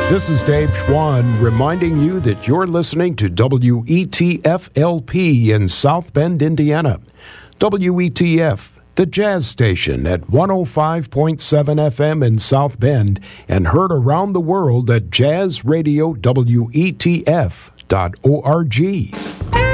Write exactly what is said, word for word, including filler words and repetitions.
This is Dave Schwann reminding you that you're listening to W E T F L P in South Bend, Indiana. W E T F, the jazz station at one oh five point seven F M in South Bend and heard around the world at jazz radio w e t f dot org.